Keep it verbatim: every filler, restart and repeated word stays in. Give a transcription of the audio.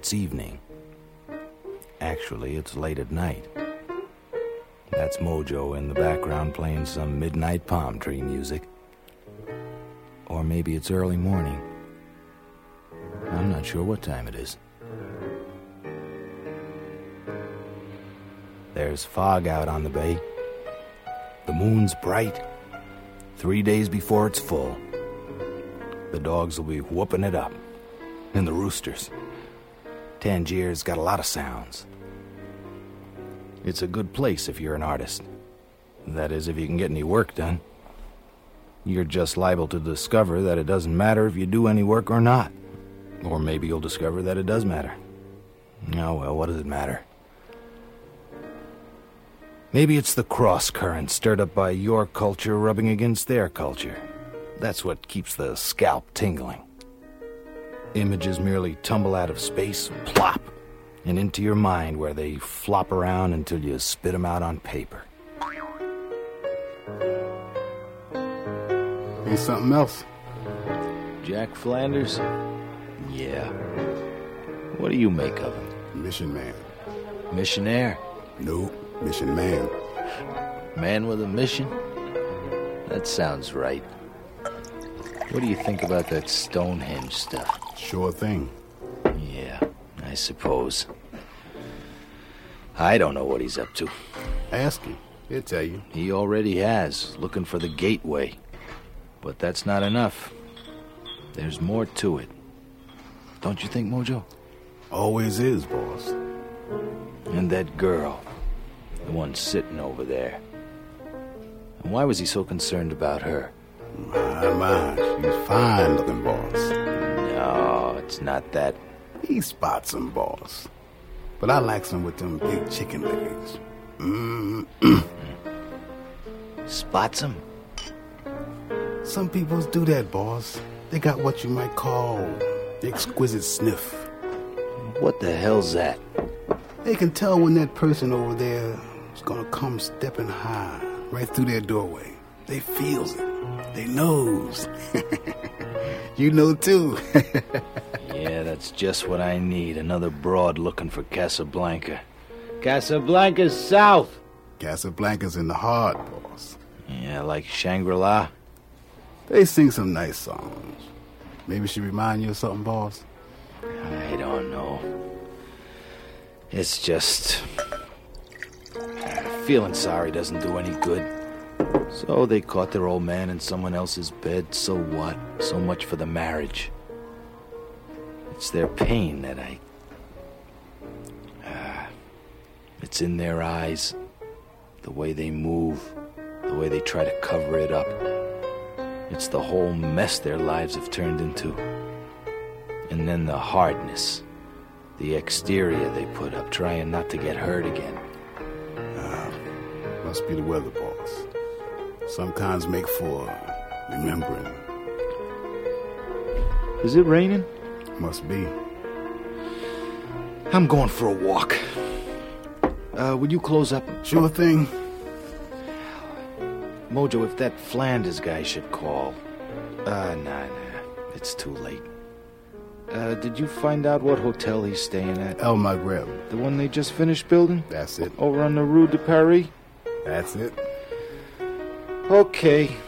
it's evening. Actually, it's late at night. That's Mojo in the background playing some midnight palm tree music. Or maybe it's early morning. I'm not sure what time it is. There's fog out on the bay. The moon's bright. Three days before it's full. The dogs will be whooping it up. And the roosters. Tangier's got a lot of sounds. It's a good place if you're an artist. That is, if you can get any work done. You're just liable to discover that it doesn't matter if you do any work or not. Or maybe you'll discover that it does matter. Oh, well, what does it matter? Maybe it's the cross-current stirred up by your culture rubbing against their culture. That's what keeps the scalp tingling. Images merely tumble out of space, plop, and into your mind where they flop around until you spit them out on paper. Ain't something else? Jack Flanders? Yeah. What do you make of him? Mission man. Missionaire? No, mission man. Man with a mission? That sounds right. What do you think about that Stonehenge stuff? Sure thing. Yeah, I suppose. I don't know what he's up to. Ask him. He'll tell you. He already has, looking for the gateway. But that's not enough. There's more to it. Don't you think, Mojo? Always is, boss. And that girl. The one sitting over there. And why was he so concerned about her? My, my, she's fine looking, boss. No, it's not that. He spots them, boss. But I like some with them big chicken legs. Mm. Spots him? Some people do that, boss. They got what you might call the exquisite sniff. What the hell's that? They can tell when that person over there is gonna come stepping high right through their doorway. They feels it. They knows. You know, too. Yeah, that's just what I need. Another broad looking for Casablanca. Casablanca's south. Casablanca's in the heart, boss. Yeah, like Shangri-La. They sing some nice songs. Maybe she remind you of something, boss? I don't know. It's just... feeling sorry doesn't do any good. So they caught their old man in someone else's bed. So what? So much for the marriage. It's their pain that I... Uh, it's in their eyes. The way they move. The way they try to cover it up. It's the whole mess their lives have turned into. And then the hardness. The exterior they put up, trying not to get hurt again. Uh, must be the weather, boss. Some kinds make for remembering. Is it raining? Must be. I'm going for a walk. Uh, would you close up? Sure thing. Mojo, if that Flanders guy should call... Uh, nah, nah. It's too late. Uh, did you find out what hotel he's staying at? El Maghreb. The one they just finished building? That's it. Over on the Rue de Paris? That's it. Okay.